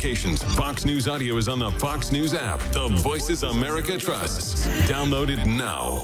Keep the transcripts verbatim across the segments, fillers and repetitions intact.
notifications. Fox News Audio is on the Fox News app. The Voices America trusts. Download it now.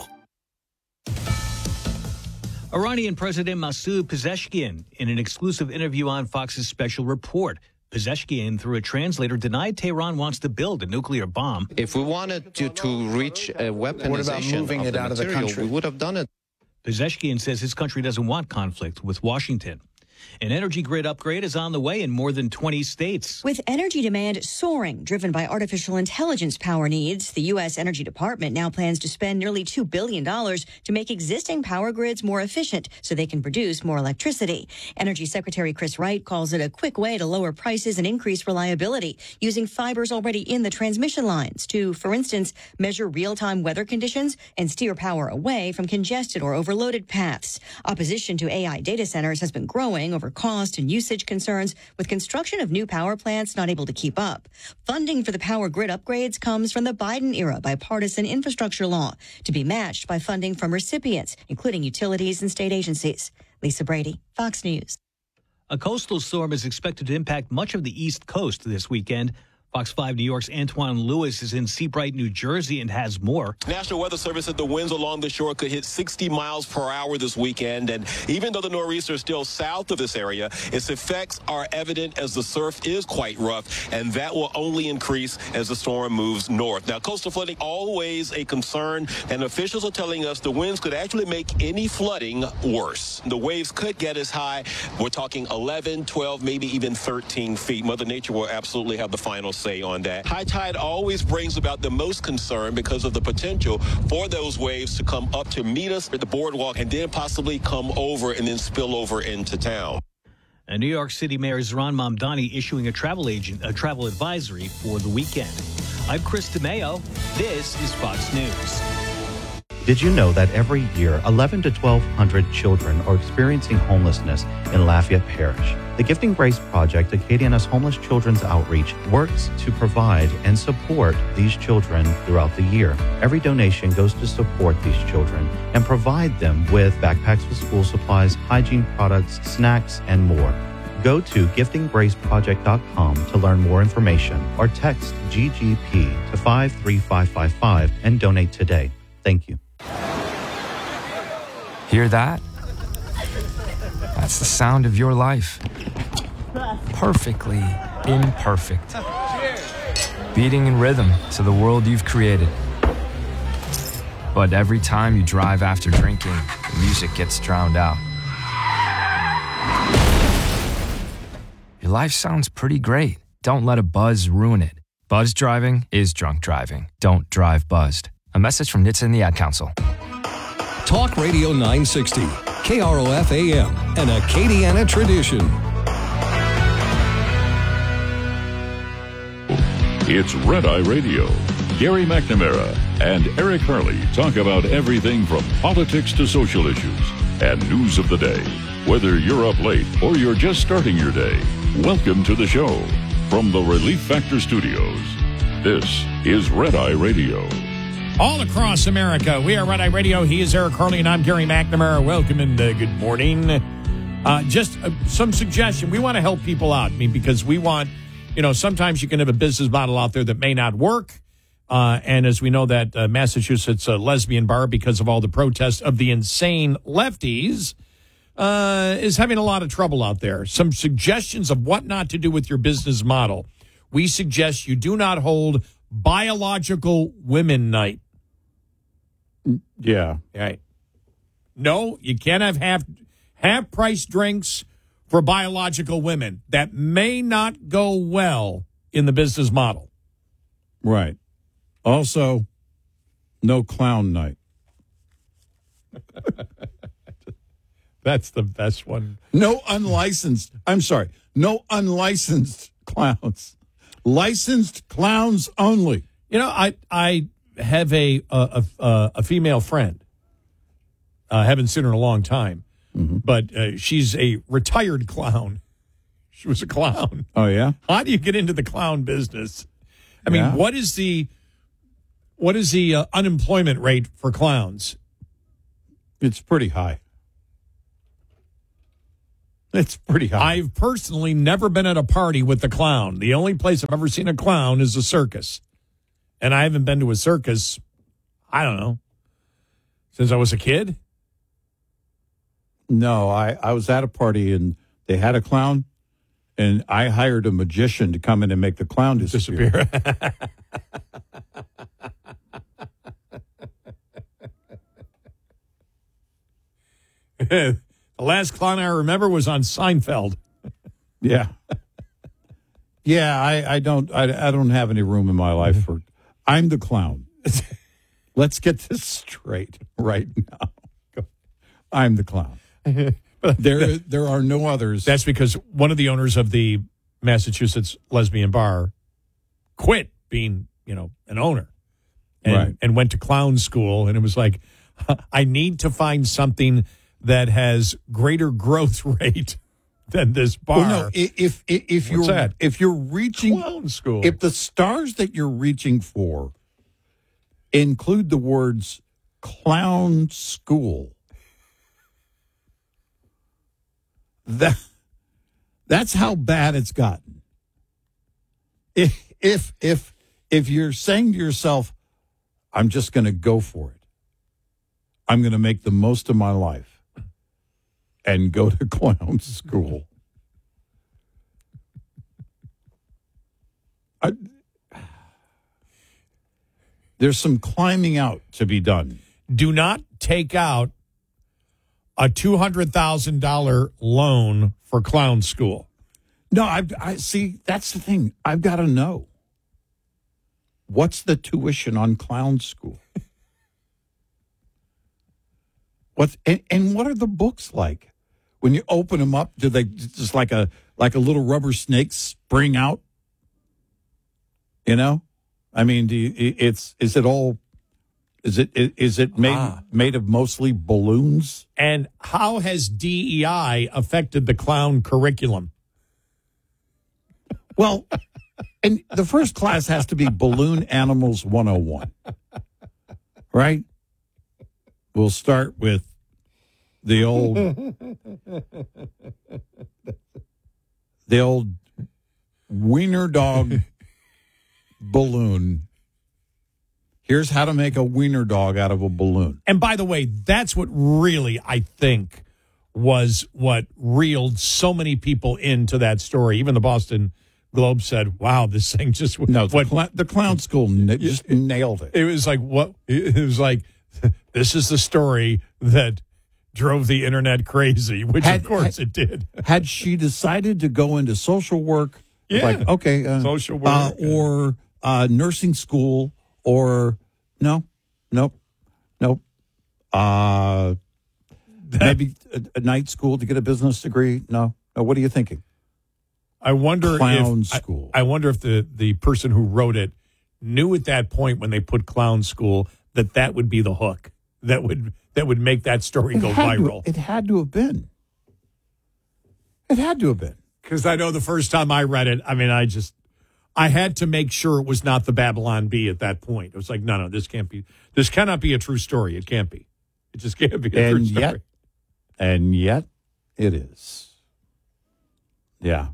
Iranian President Masoud Pezeshkian, in an exclusive interview on Fox's Special Report, Pezeshkian, through a translator, denied Tehran wants to build a nuclear bomb. If we wanted to, to reach a weaponization what about moving of it the out material, of the country? we would have done it. Pezeshkian says his country doesn't want conflict with Washington. An energy grid upgrade is on the way in more than twenty states. With energy demand soaring, driven by artificial intelligence power needs, the U S. Energy Department now plans to spend nearly two billion dollars to make existing power grids more efficient so they can produce more electricity. Energy Secretary Chris Wright calls it a quick way to lower prices and increase reliability, using fibers already in the transmission lines to, for instance, measure real-time weather conditions and steer power away from congested or overloaded paths. Opposition to A I data centers has been growing over cost and usage concerns, with construction of new power plants not able to keep up. Funding for the power grid upgrades comes from the Biden-era bipartisan infrastructure law, to be matched by funding from recipients, including utilities and state agencies. Lisa Brady, Fox News. A coastal storm is expected to impact much of the East Coast this weekend. Fox five New York's Antoine Lewis is in Seabright, New Jersey, and has more. National Weather Service said the winds along the shore could hit sixty miles per hour this weekend. And even though the nor'easter is still south of this area, its effects are evident as the surf is quite rough, and that will only increase as the storm moves north. Now, coastal flooding always a concern, and officials are telling us the winds could actually make any flooding worse. The waves could get as high, we're talking eleven, twelve, maybe even thirteen feet. Mother Nature will absolutely have the final say on that. High tide always brings about the most concern because of the potential for those waves to come up to meet us at the boardwalk and then possibly come over and then spill over into town. And New York City Mayor Zohran Mamdani issuing a travel agent a travel advisory for the weekend. I'm Chris DeMeo. This is Fox News. Did you know that every year eleven to twelve hundred children are experiencing homelessness in Lafayette Parish? The Gifting Grace Project, Acadiana's homeless children's outreach, works to provide and support these children throughout the year. Every donation goes to support these children and provide them with backpacks with school supplies, hygiene products, snacks, and more. Go to gifting grace project dot com to learn more information or text G G P to five three five five five and donate today. Thank you. Hear that? That's the sound of your life. Perfectly imperfect. Beating in rhythm to the world you've created. But every time you drive after drinking, the music gets drowned out. Your life sounds pretty great. Don't let a buzz ruin it. Buzz driving is drunk driving. Don't drive buzzed. A message from N H T S A and the Ad Council. Talk Radio nine sixty, K R O F A M, an Acadiana tradition. It's Red Eye Radio. Gary McNamara and Eric Harley talk about everything from politics to social issues and news of the day. Whether you're up late or you're just starting your day, welcome to the show. From the Relief Factor Studios, this is Red Eye Radio. All across America, we are Red Eye Radio. He is Eric Harley, and I'm Gary McNamara. Welcome and uh, good morning. Uh, just uh, some suggestion. We want to help people out. I mean, because we want, you know, sometimes you can have a business model out there that may not work. Uh, and as we know that uh, Massachusetts uh, lesbian bar, because of all the protests of the insane lefties, uh, is having a lot of trouble out there. Some suggestions of what not to do with your business model. We suggest you do not hold Biological Women Night. Yeah. Right. No, you can't have half half price drinks for biological women. That may not go well in the business model. Right. Also, no clown night. That's the best one. No unlicensed. I'm sorry. No unlicensed clowns. Licensed clowns only. You know, I I have a a a, a female friend. I uh, haven't seen her in a long time, mm-hmm. but uh, she's a retired clown. She was a clown. Oh yeah. How do you get into the clown business? I yeah. mean, what is the what is the uh, unemployment rate for clowns? It's pretty high. It's pretty high. I've personally never been at a party with the clown. The only place I've ever seen a clown is a circus. And I haven't been to a circus, I don't know, since I was a kid. No, I, I was at a party and they had a clown, and I hired a magician to come in and make the clown disappear. disappear. The last clown I remember was on Seinfeld. Yeah. Yeah, I, I don't I, I don't have any room in my life for I'm the clown. Let's get this straight right now. I'm the clown. There there are no others. That's because one of the owners of the Massachusetts Lesbian Bar quit being, you know, an owner and, Right. and went to clown school. And it was like, I need to find something that has greater growth rate than this bar. Well, no, i- if if, if you're What's that? if you're reaching Clown school. if the stars that you're reaching for include the words clown school, that that's how bad it's gotten. If if if if you're saying to yourself, I'm just going to go for it. I'm going to make the most of my life and go to clown school. I, there's some climbing out to be done. Do not take out a two hundred thousand dollars loan for clown school. No, I, I see. That's the thing. I've got to know. What's the tuition on clown school? What and, and what are the books like? When you open them up, do they just like a like a little rubber snake spring out? You know, I mean, do you, it's is it all? Is it is it made Ah. made of mostly balloons? And how has D E I affected the clown curriculum? Well, and the first class has to be Balloon Animals one oh one, right? We'll start with the old, the old wiener dog balloon. Here's how to make a wiener dog out of a balloon. And by the way, that's what really, I think, was what reeled so many people into that story. Even the Boston Globe said, wow, this thing just... No, the, what, cl- the clown school n- just nailed it. It was like, what? It was like, this is the story that drove the internet crazy, which Had- of course had- it did. Had she decided to go into social work, Yeah. like, okay, uh, Social work, uh, or uh, nursing school, or no, nope, nope, uh, maybe a, a night school to get a business degree? No, no. What are you thinking? I wonder Clown if school. I, I wonder if the, the person who wrote it knew at that point when they put clown school that that would be the hook that would that would make that story It go had to- viral. it had to have been. It had to have been. Because I know the first time I read it, I mean, I just I had to make sure it was not the Babylon Bee at that point. It was like, no, no, this can't be. This cannot be a true story. It can't be. It just can't be a true And story. yet, and yet, it is. Yeah.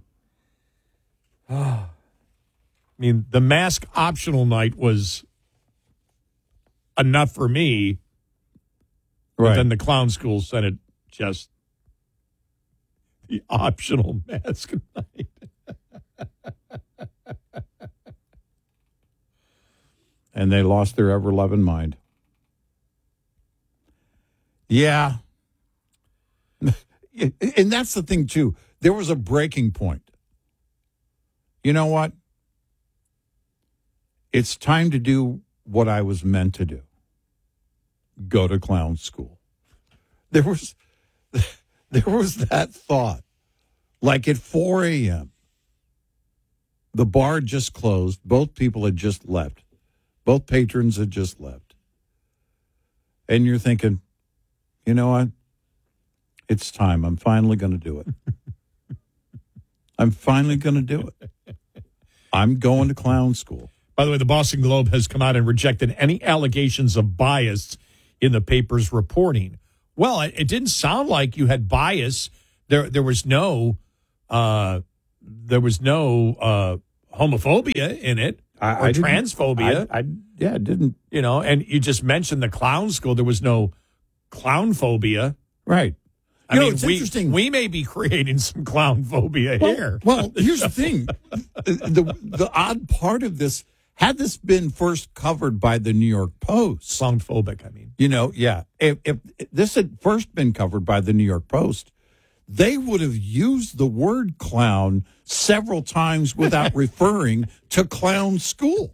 I mean, the mask optional night was enough for me. But Right. then the clown school sent it just the optional mask night. And they lost their ever-loving mind. Yeah. And that's the thing, too. There was a breaking point. You know what? It's time to do what I was meant to do. Go to clown school. There was there was that thought. Like at four a.m., the bar had just closed. Both people had just left. Both patrons had just left. And you're thinking, you know what? It's time. I'm finally going to do it. I'm finally going to do it. I'm going to clown school. By the way, the Boston Globe has come out and rejected any allegations of bias in the paper's reporting. Well, it, it didn't sound like you had bias there there was no uh, there was no uh, homophobia in it I, or I didn't- transphobia. I, I yeah, it didn't. You know, and you just mentioned the clown school. There was no clown phobia. Right. I You know, mean, it's we, interesting. we may be creating some clown phobia Well, here. well, here's the thing. The, the odd part of this, had this been first covered by the New York Post. Clown phobic, I mean. You know, yeah. If, if this had first been covered by the New York Post, they would have used the word clown several times without referring to clown school.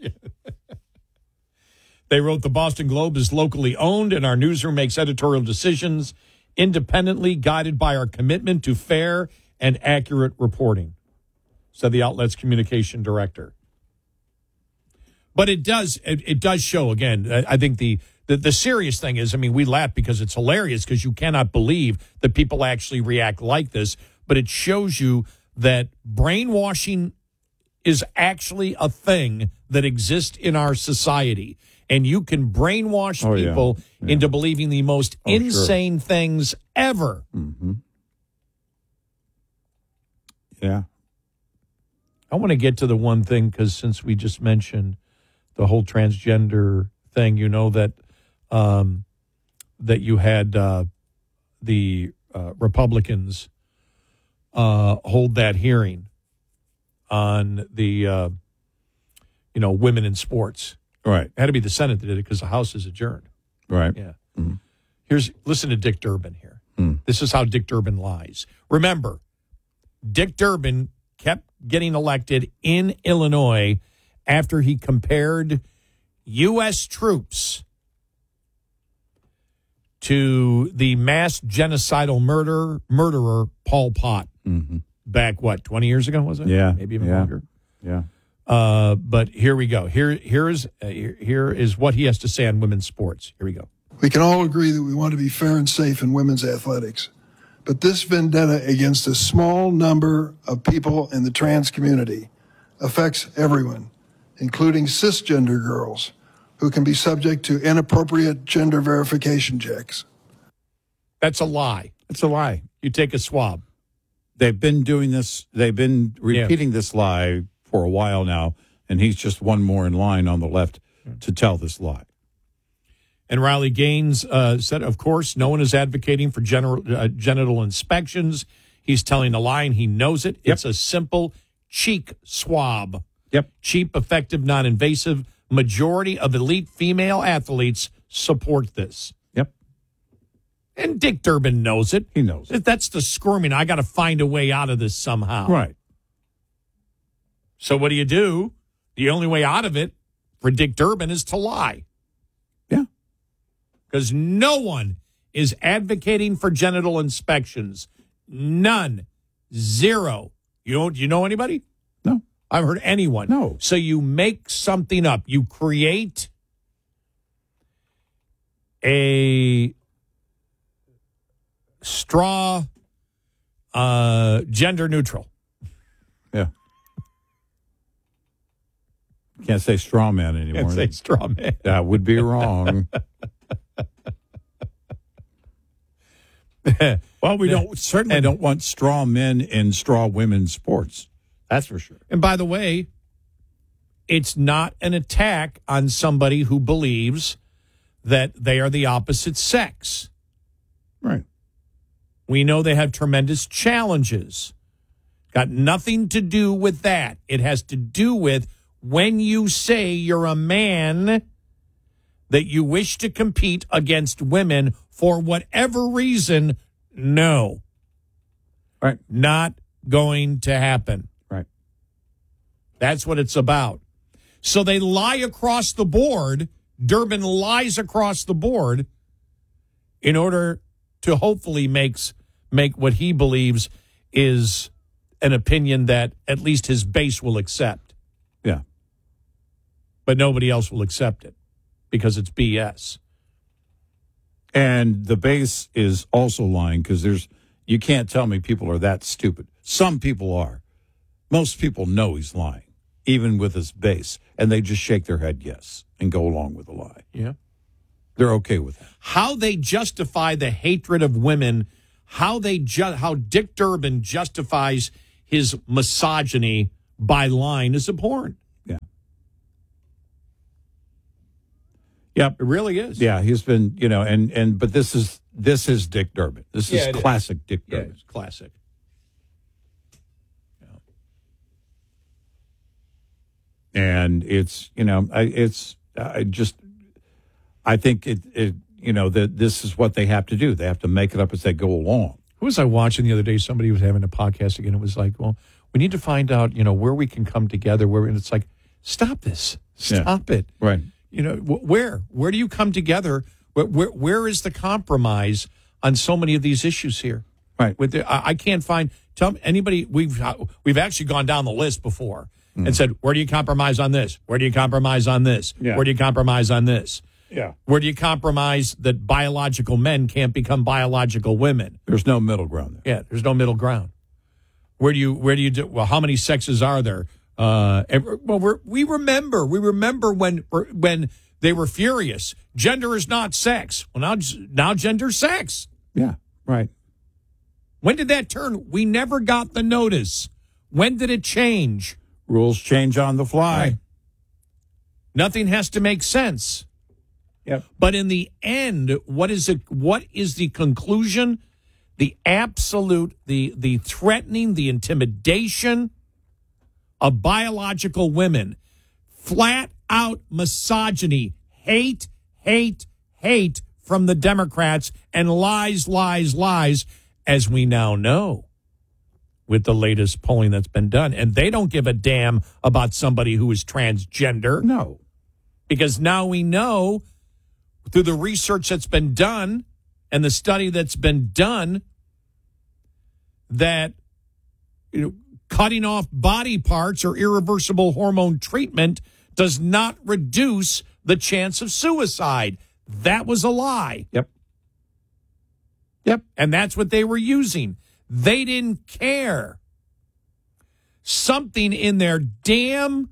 They wrote the Boston Globe is locally owned, and our newsroom makes editorial decisions independently, guided by our commitment to fair and accurate reporting, said the outlet's communication director. But it does it, it does show, again, I think the, the, the serious thing is, I mean, we laugh because it's hilarious because you cannot believe that people actually react like this, but it shows you that brainwashing is actually a thing that exists in our society. And you can brainwash Oh, yeah. people Yeah. into believing the most Oh, sure. insane things ever. Mm-hmm. Yeah. I want to get to the one thing because since we just mentioned the whole transgender thing, you know that um, that you had uh, the uh, Republicans uh, hold that hearing on the uh, you know women in sports. Right. It had to be the Senate that did it because the House is adjourned. Right. Yeah. Mm-hmm. Here's listen to Dick Durbin here. Mm. This is how Dick Durbin lies. Remember, Dick Durbin kept getting elected in Illinois after he compared U S troops to the mass genocidal murder murderer Pol Pot. Mm-hmm. Back what, twenty years ago was it? Yeah. Maybe even yeah. longer. Yeah. Uh, but here we go. Here, here is uh, here, here is what he has to say on women's sports. Here we go. We can all agree that we want to be fair and safe in women's athletics. But this vendetta against a small number of people in the trans community affects everyone, including cisgender girls, who can be subject to inappropriate gender verification checks. That's a lie. It's a lie. You take a swab. They've been doing this. They've been repeating yeah. this lie for a while now, and he's just one more in line on the left to tell this lie. And Riley Gaines uh, said, of course, no one is advocating for general, uh, genital inspections. He's telling a lie, and he knows it. Yep. It's a simple cheek swab. Yep. Cheap, effective, non-invasive. Majority of elite female athletes support this. Yep. And Dick Durbin knows it. He knows it. That's the squirming. I got to find a way out of this somehow. Right. So what do you do? The only way out of it for Dick Durbin is to lie. Yeah. Because no one is advocating for genital inspections. None. Zero. You don't, you know anybody? No. I haven't heard anyone. No. So you make something up. You create a straw uh, gender neutral. Yeah. Can't say straw man anymore. Can't say straw man. That would be wrong. Well, we don't certainly and, don't want straw men in straw women's sports. That's for sure. And by the way, it's not an attack on somebody who believes that they are the opposite sex. Right. We know they have tremendous challenges. Got nothing to do with that. It has to do with when you say you're a man that you wish to compete against women for whatever reason, no. Right. Not going to happen. Right. That's what it's about. So they lie across the board. Durbin lies across the board in order to hopefully makes make what he believes is an opinion that at least his base will accept. Yeah. But nobody else will accept it because it's B S. And the base is also lying because there's you can't tell me people are that stupid. Some people are. Most people know he's lying, even with his base, and they just shake their head yes and go along with the lie. Yeah. They're okay with that. How they justify the hatred of women, how they ju- how Dick Durbin justifies his misogyny by line is abhorrent. Yeah. Yep, it really is. Yeah, he's been, you know, and and but this is this is Dick Durbin. This Yeah, is it is. classic Dick Yeah, Durbin. it's classic. And it's, you know, I, it's I just I think it, it you know that this is what they have to do. They have to make it up as they go along. Who was I watching the other day? Somebody was having a podcast again. It was like, well, we need to find out, you know, where we can come together. Where and it's like, stop this, stop Yeah. it. Right. You know, wh- where where do you come together? Where, where where is the compromise on so many of these issues here? Right. With the, I, I can't find. Tell me anybody. We've uh, we've actually gone down the list before Mm. and said, where do you compromise on this? Where do you compromise on this? Yeah. Where do you compromise on this? Yeah. Where do you compromise that biological men can't become biological women? There's no middle ground there. Yeah, there's no middle ground. Where do you where do you do? Well, how many sexes are there? Uh, every, well, we're, we remember we remember when when they were furious. Gender is not sex. Well, now now gender's sex. Yeah. Right. When did that turn? We never got the notice. When did it change? Rules change on the fly. Right. Nothing has to make sense. Yep. But in the end, what is it? What is the conclusion? The absolute, the the threatening, the intimidation of biological women, flat out misogyny, hate, hate, hate from the Democrats, and lies, lies, lies, as we now know with the latest polling that's been done. And they don't give a damn about somebody who is transgender. No. Because now we know through the research that's been done and the study that's been done that, you know, cutting off body parts or irreversible hormone treatment does not reduce the chance of suicide. That was a lie. Yep. Yep. And that's what they were using. They didn't care. Something in their damn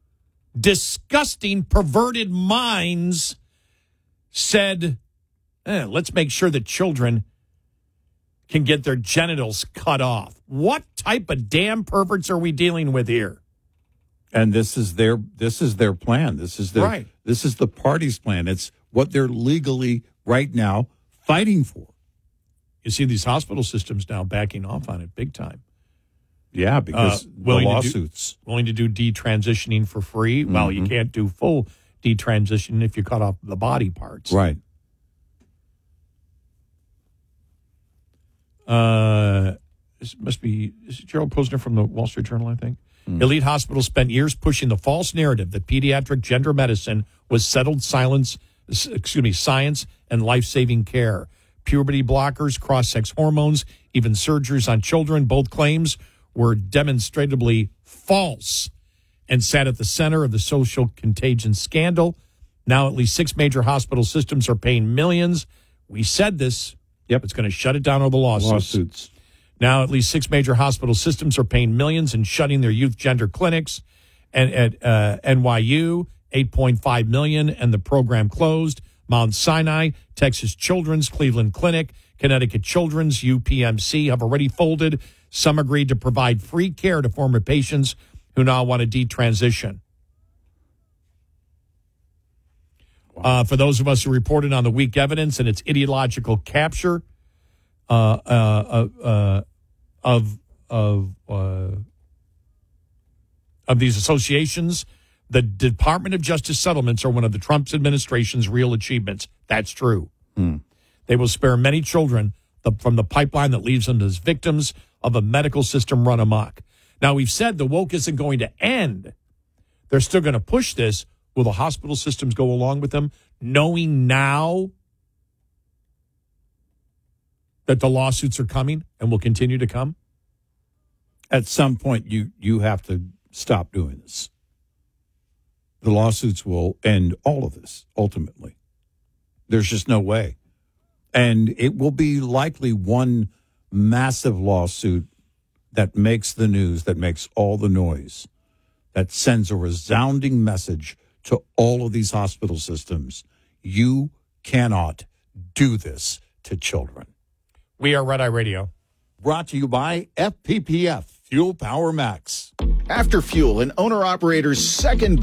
disgusting, perverted minds said, eh, let's make sure that children can get their genitals cut off. What type of damn perverts are we dealing with here? And this is their this is their plan. This is their Right. this is the party's plan. It's what they're legally right now fighting for. You see these hospital systems now backing off on it big time. Yeah, because Uh, the willing to do- lawsuits. willing to do detransitioning for free. Well, you Mhm. can't do full detransition if you cut off the body parts. Right. Uh, this must be this is Gerald Posner from the Wall Street Journal, I think. Mm. Elite Hospitals spent years pushing the false narrative that pediatric gender medicine was settled silence, excuse me, science and life-saving care. Puberty blockers, cross-sex hormones, even surgeries on children, both claims were demonstrably false and sat at the center of the social contagion scandal. Now at least six major hospital systems are paying millions. We said this. Yep. It's going to shut it down over the lawsuits. Lawsuits. Now at least six major hospital systems are paying millions and shutting their youth gender clinics. And at uh, N Y U, eight point five million dollars, and the program closed. Mount Sinai, Texas Children's, Cleveland Clinic, Connecticut Children's, U P M C have already folded. Some agreed to provide free care to former patients who now want to detransition. Wow. Uh, for those of us who reported on the weak evidence and its ideological capture uh, uh, uh, of of uh, of these associations, the Department of Justice settlements are one of the Trump administration's real achievements. That's true. Hmm. They will spare many children the, from the pipeline that leaves them as victims of a medical system run amok. Now, we've said the woke isn't going to end. They're still going to push this. Will the hospital systems go along with them, knowing now that the lawsuits are coming and will continue to come? At some point, you you have to stop doing this. The lawsuits will end all of this, ultimately. There's just no way. And it will be likely one massive lawsuit that makes the news, that makes all the noise, that sends a resounding message to all of these hospital systems. You cannot do this to children. We are Red Eye Radio. Brought to you by F P P F, Fuel Power Max. After Fuel, an owner-operator's second